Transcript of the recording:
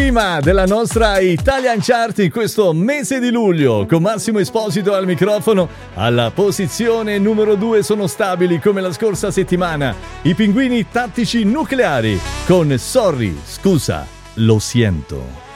prima della nostra Italian Chart in questo mese di luglio, con Massimo Esposito al microfono. Alla posizione numero 2 sono stabili come la scorsa settimana i Pinguini Tattici Nucleari con Sorry, scusa, lo siento.